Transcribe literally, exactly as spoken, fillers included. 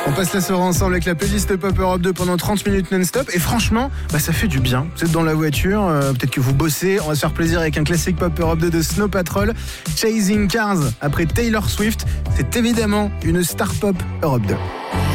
On passe la soirée ensemble avec la playlist Pop Europe deux pendant trente minutes non-stop. Et franchement, bah, ça fait du bien. Vous êtes dans la voiture, euh, peut-être que vous bossez. On va se faire plaisir avec un classique Pop Europe deux de Snow Patrol, Chasing Cars. Après Taylor Swift, c'est évidemment une star pop Europe deux.